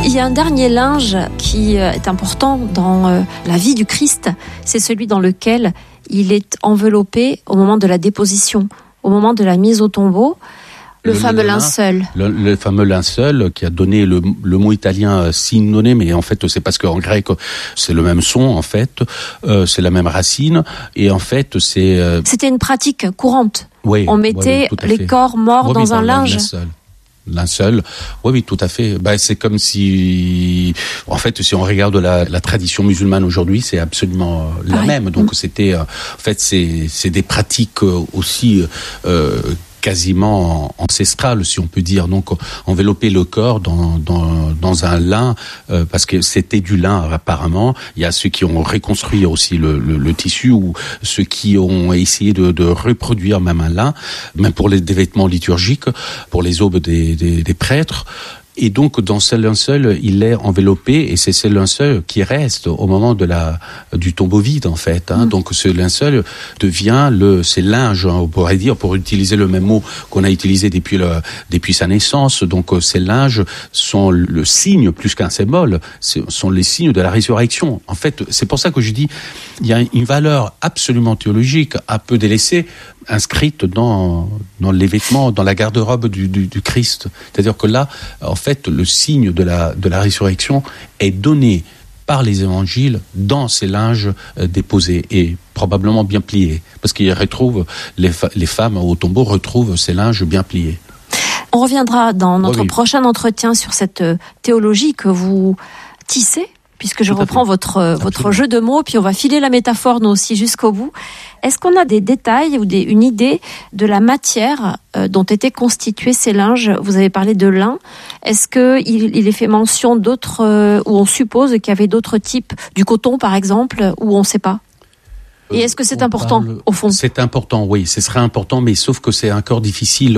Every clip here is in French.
Il y a un dernier linge qui est important dans la vie du Christ, c'est celui dans lequel il est enveloppé au moment de la déposition, au moment de la mise au tombeau. Le fameux linceul. Le fameux linceul qui a donné le mot italien sinone, mais en fait c'est parce qu'en grec c'est le même son en fait, c'est la même racine et en fait c'est. C'était une pratique courante. Oui, on mettait les corps morts dans un linge. Linceul, oui, tout à fait. C'est comme si, en fait, si on regarde la tradition musulmane aujourd'hui, c'est absolument la même. Donc c'était, en fait, c'est des pratiques aussi quasiment ancestrales, si on peut dire. Donc envelopper le corps dans un lin, parce que c'était du lin apparemment. Il y a ceux qui ont reconstruit aussi le tissu, ou ceux qui ont essayé de reproduire même un lin, même pour des vêtements liturgiques, pour les aubes des prêtres. Et donc, dans ce linceul, il est enveloppé, et c'est ce linceul qui reste au moment du tombeau vide, en fait. Donc, ce linceul devient c'est linge, on pourrait dire, pour utiliser le même mot qu'on a utilisé depuis sa naissance. Donc, ces linges sont le signe, plus qu'un symbole, sont les signes de la résurrection. En fait, c'est pour ça que je dis, il y a une valeur absolument théologique, un peu délaissée, inscrite dans les vêtements, dans la garde-robe du Christ. C'est-à-dire que là, en fait, le signe de la résurrection est donné par les évangiles dans ces linges déposés et probablement bien pliés, parce qu'ils retrouvent, les femmes au tombeau retrouvent ces linges bien pliés. On reviendra dans notre prochain entretien sur cette théologie que vous tissez, puisque je reprends votre jeu de mots, puis on va filer la métaphore nous aussi jusqu'au bout. Est-ce qu'on a des détails ou une idée de la matière dont étaient constitués ces linges ? Vous avez parlé de lin. Est-ce qu'il est fait mention d'autres, où on suppose qu'il y avait d'autres types, du coton par exemple, ou on ne sait pas ? Et est-ce que c'est important, au fond ? C'est important, oui, ce serait important, mais sauf que c'est encore difficile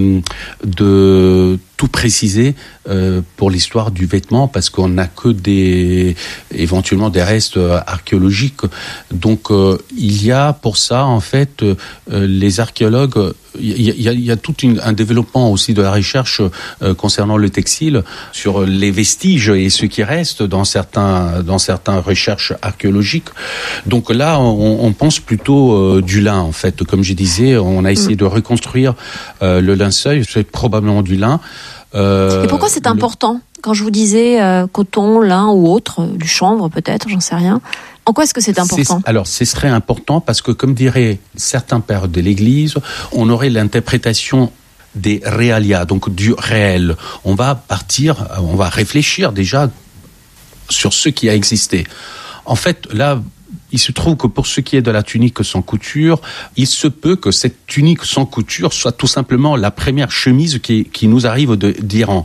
de tout préciser pour l'histoire du vêtement, parce qu'on n'a que éventuellement des restes archéologiques. Donc il y a pour ça, en fait, les archéologues, il y a tout un développement aussi de la recherche concernant le textile, sur les vestiges et ce qui reste dans certaines recherches archéologiques. Donc là, on pense plutôt du lin, en fait. Comme je disais, on a essayé de reconstruire le linceul, c'est probablement du lin. Et pourquoi c'est important ? Quand je vous disais coton, lin ou autre, du chanvre peut-être, j'en sais rien. En quoi est-ce que c'est important ? Alors, ce serait important parce que, comme diraient certains pères de l'Église, on aurait l'interprétation des realia, donc du réel. On va réfléchir déjà sur ce qui a existé. En fait, là, il se trouve que pour ce qui est de la tunique sans couture, il se peut que cette tunique sans couture soit tout simplement la première chemise qui nous arrive d'Iran.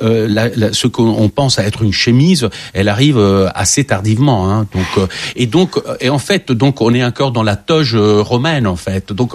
Ce qu'on pense à être une chemise, elle arrive assez tardivement. Et en fait, on est encore dans la toge romaine, en fait. Donc,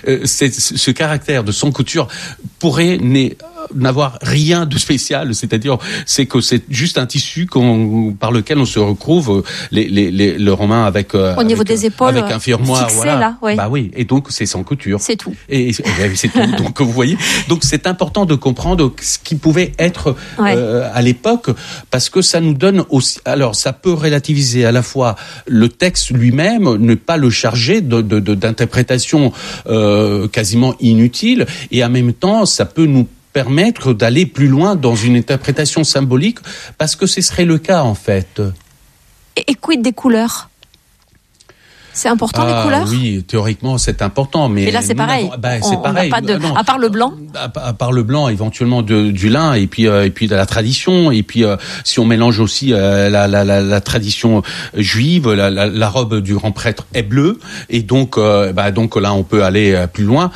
ce caractère de sans couture pourrait n'avoir rien de spécial, c'est-à-dire c'est que c'est juste un tissu par lequel on se retrouve les Romains avec au niveau des épaules, avec un fermoir, fixé, voilà. Là, oui. Bah oui, et donc c'est sans couture. C'est tout. Et c'est tout. Donc vous voyez, donc c'est important de comprendre ce qui pouvait être à l'époque, parce que ça nous donne aussi. Alors ça peut relativiser à la fois le texte lui-même, ne pas le charger d'interprétations quasiment inutiles, et en même temps ça peut nous permettre d'aller plus loin dans une interprétation symbolique, parce que ce serait le cas, en fait. Et quid des couleurs ? C'est important, les couleurs ? Oui, théoriquement, c'est important. Mais là, c'est pareil. C'est pareil. N'a pas à part le blanc ? À part le blanc, éventuellement du lin, et puis de la tradition. Et puis, si on mélange aussi la tradition juive, la robe du grand prêtre est bleue. Et donc là, on peut aller plus loin.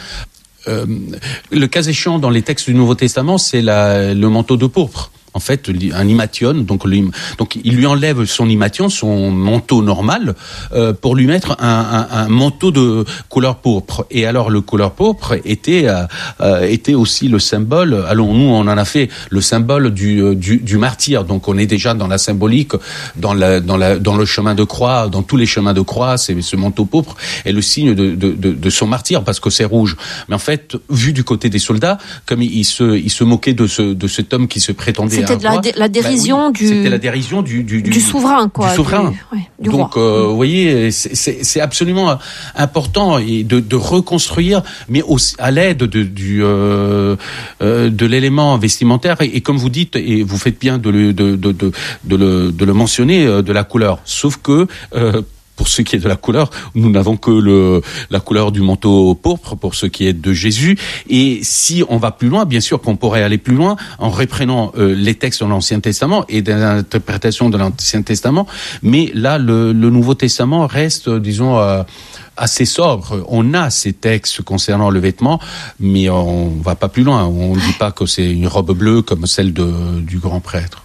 Le cas échéant, dans les textes du Nouveau Testament, c'est le manteau de pourpre. En fait, un himation, donc il lui enlève son himation, son manteau normal, pour lui mettre un manteau de couleur pourpre. Et alors, le couleur pourpre était aussi le symbole. Alors nous, on en a fait le symbole du martyr. Donc on est déjà dans la symbolique, dans le chemin de croix, dans tous les chemins de croix. C'est ce manteau pourpre est le signe de son martyr, parce que c'est rouge. Mais en fait, vu du côté des soldats, comme il se moquait de cet homme qui se prétendait C'était la dérision C'était la dérision du souverain, quoi. Du souverain. Du Donc, roi. vous voyez, c'est absolument important et de reconstruire, mais aussi à l'aide de l'élément vestimentaire et comme vous dites, et vous faites bien de le mentionner, de la couleur. Sauf que pour ce qui est de la couleur, nous n'avons que la couleur du manteau pourpre pour ce qui est de Jésus. Et si on va plus loin, bien sûr qu'on pourrait aller plus loin en reprenant les textes de l'Ancien Testament et de l'interprétation de l'Ancien Testament. Mais là, le Nouveau Testament reste, disons, assez sobre. On a ces textes concernant le vêtement, mais on va pas plus loin. On ne dit pas que c'est une robe bleue comme celle du grand prêtre.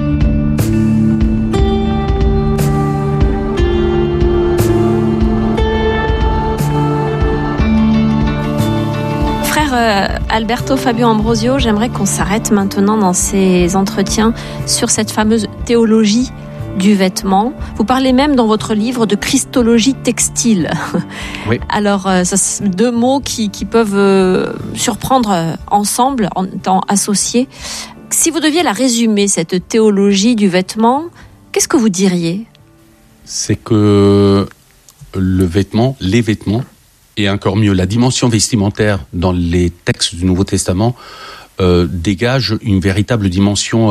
Alberto Fabio Ambrosio, j'aimerais qu'on s'arrête maintenant dans ces entretiens sur cette fameuse théologie du vêtement. Vous parlez même dans votre livre de christologie textile. Oui. Alors, ça, c'est deux mots qui peuvent surprendre ensemble en étant associés. Si vous deviez la résumer, cette théologie du vêtement, qu'est-ce que vous diriez ? C'est que les vêtements, et encore mieux, la dimension vestimentaire dans les textes du Nouveau Testament dégage une véritable dimension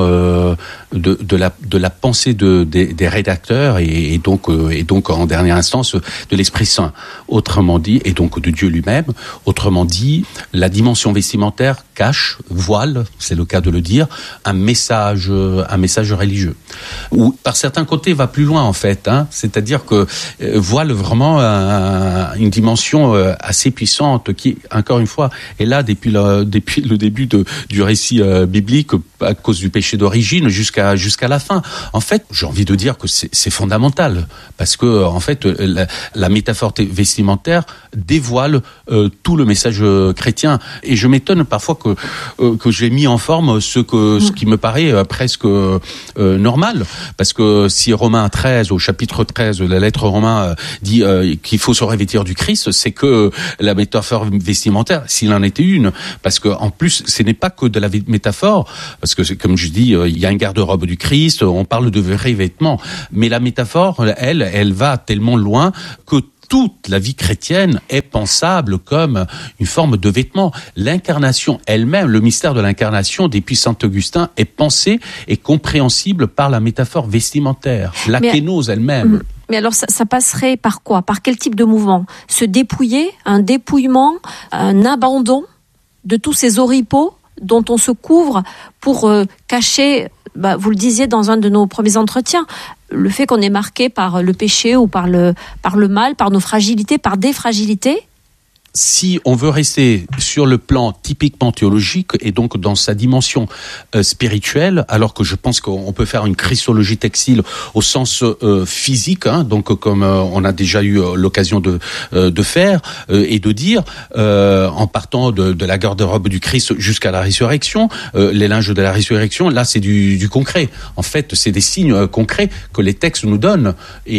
de la pensée des rédacteurs et donc en dernière instance de l'Esprit Saint. Autrement dit, et donc de Dieu lui-même. Autrement dit, la dimension vestimentaire cache, voile, c'est le cas de le dire, un message religieux. Ou par certains côtés va plus loin en fait. C'est-à-dire que voile vraiment une dimension assez puissante qui, encore une fois, est là depuis le début du récit biblique à cause du péché d'origine jusqu'à la fin. En fait, j'ai envie de dire que c'est fondamental parce que en fait la métaphore vestimentaire dévoile tout le message chrétien et je m'étonne parfois que j'ai mis en forme ce qui me paraît presque normal parce que si Romains 13 au chapitre 13 la lettre aux Romains dit qu'il faut se revêtir du Christ, c'est que la métaphore vestimentaire, s'il en était une, parce que en plus ce n'est pas que de la métaphore, parce que comme je dis, il y a un garde-robe du Christ, on parle de vrais vêtements, mais la métaphore, elle va tellement loin que toute la vie chrétienne est pensable comme une forme de vêtement. L'incarnation elle-même, le mystère de l'incarnation depuis saint Augustin est pensé et compréhensible par la métaphore vestimentaire, la kénose elle-même. Mais alors ça passerait par quoi ? Par quel type de mouvement ? Se dépouiller, un dépouillement, un abandon de tous ces oripeaux dont on se couvre pour cacher, vous le disiez dans un de nos premiers entretiens, le fait qu'on est marqué par le péché ou par le mal, par nos fragilités, par des fragilités. Si on veut rester sur le plan typiquement théologique et donc dans sa dimension spirituelle, alors que je pense qu'on peut faire une christologie textile au sens physique, donc comme on a déjà eu l'occasion de faire et de dire, en partant de la garde-robe du Christ jusqu'à la résurrection, les linges de la résurrection, là c'est du concret. En fait, c'est des signes concrets que les textes nous donnent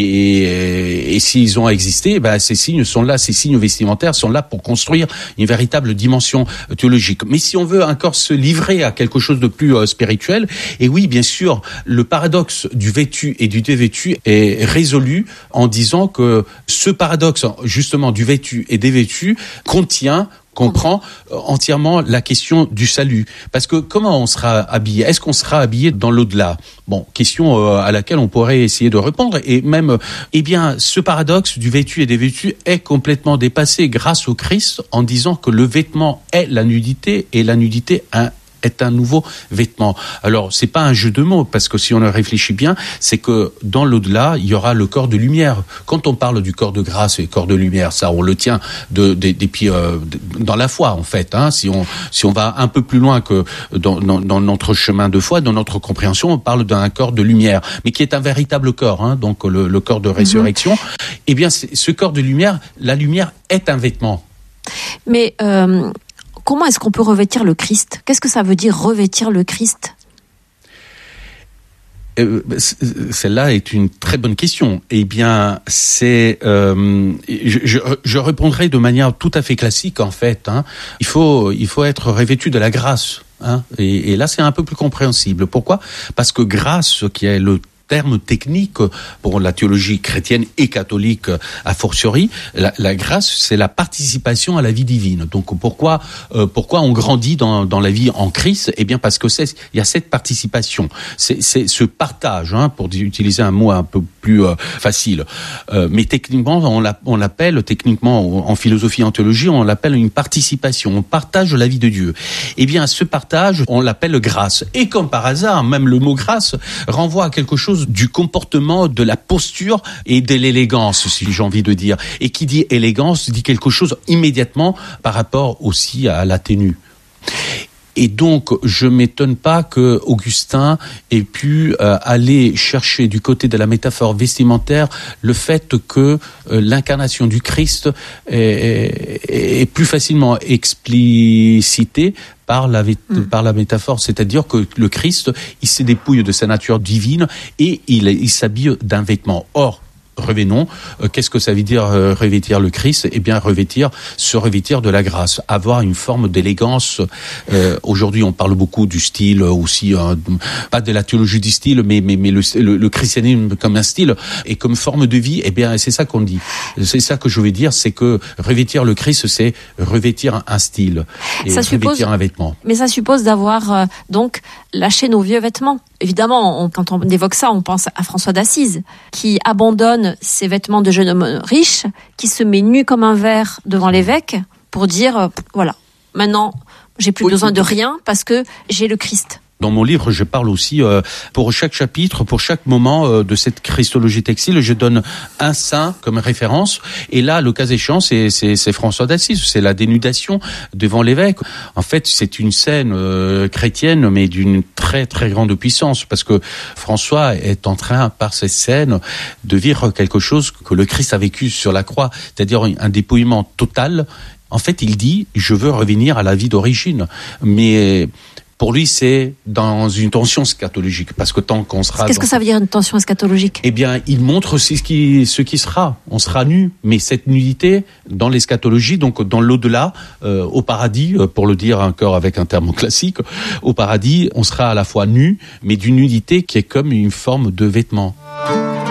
et s'ils ont existé, ces signes sont là, ces signes vestimentaires sont là pour construire une véritable dimension théologique. Mais si on veut encore se livrer à quelque chose de plus spirituel, et oui, bien sûr, le paradoxe du vêtu et du dévêtu est résolu en disant que ce paradoxe, justement, du vêtu et des vêtus comprend entièrement la question du salut. Parce que comment on sera habillé ? Est-ce qu'on sera habillé dans l'au-delà ? Bon, question à laquelle on pourrait essayer de répondre. Et même, ce paradoxe du vêtu et des vêtus est complètement dépassé grâce au Christ en disant que le vêtement est la nudité et la nudité est un nouveau vêtement. Alors, c'est pas un jeu de mots, parce que si on le réfléchit bien, c'est que dans l'au-delà, il y aura le corps de lumière. Quand on parle du corps de grâce et corps de lumière, ça, on le tient depuis dans la foi, en fait. Si on va un peu plus loin que dans notre chemin de foi, dans notre compréhension, on parle d'un corps de lumière, mais qui est un véritable corps, donc le corps de résurrection. Eh bien, ce corps de lumière, la lumière est un vêtement. Mais comment est-ce qu'on peut revêtir le Christ ? Qu'est-ce que ça veut dire revêtir le Christ ? Celle-là est une très bonne question. Eh bien, je répondrai de manière tout à fait classique en fait. Il faut être revêtu de la grâce. Hein, et là, c'est un peu plus compréhensible. Pourquoi ? Parce que grâce, qui est le terme technique pour la théologie chrétienne et catholique a fortiori, la grâce, c'est la participation à la vie divine. Donc pourquoi on grandit dans la vie en Christ ? Eh bien parce que il y a cette participation, c'est ce partage, hein, pour utiliser un mot un peu plus facile. Mais techniquement, on l'appelle techniquement en philosophie et en théologie, on l'appelle une participation. On partage la vie de Dieu. Eh bien ce partage, on l'appelle grâce. Et comme par hasard, même le mot grâce renvoie à quelque chose du comportement, de la posture et de l'élégance, si j'ai envie de dire. Et qui dit élégance dit quelque chose immédiatement par rapport aussi à la tenue. Et donc, je m'étonne pas que Augustin ait pu aller chercher du côté de la métaphore vestimentaire le fait que l'incarnation du Christ est plus facilement explicitée par la métaphore, c'est-à-dire que le Christ, il se dépouille de sa nature divine et il s'habille d'un vêtement. Or, revenons, qu'est-ce que ça veut dire revêtir le Christ ? Eh bien, se revêtir de la grâce, avoir une forme d'élégance. Aujourd'hui, on parle beaucoup du style aussi, pas de la théologie du style, mais le christianisme comme un style et comme forme de vie. Eh bien, c'est ça qu'on dit. C'est ça que je veux dire, c'est que revêtir le Christ, c'est revêtir un style et revêtir un vêtement. Mais ça suppose d'avoir donc lâché nos vieux vêtements. Évidemment, quand on évoque ça, on pense à François d'Assise, qui abandonne ses vêtements de jeune homme riche, qui se met nu comme un verre devant l'évêque pour dire, voilà, maintenant, j'ai plus besoin de rien parce que j'ai le Christ. Dans mon livre, je parle aussi, pour chaque chapitre, pour chaque moment de cette christologie textile, je donne un saint comme référence. Et là, le cas échéant, c'est François d'Assise, c'est la dénudation devant l'évêque. En fait, c'est une scène chrétienne, mais d'une très très grande puissance, parce que François est en train, par cette scène, de vivre quelque chose que le Christ a vécu sur la croix, c'est-à-dire un dépouillement total. En fait, il dit, je veux revenir à la vie d'origine, mais pour lui, c'est dans une tension eschatologique, parce que tant qu'on sera... Qu'est-ce que ça veut dire une tension eschatologique ? Eh bien, il montre ce qui sera. On sera nu, mais cette nudité, dans l'eschatologie, donc dans l'au-delà, au paradis, pour le dire encore avec un terme classique, au paradis, on sera à la fois nu, mais d'une nudité qui est comme une forme de vêtement.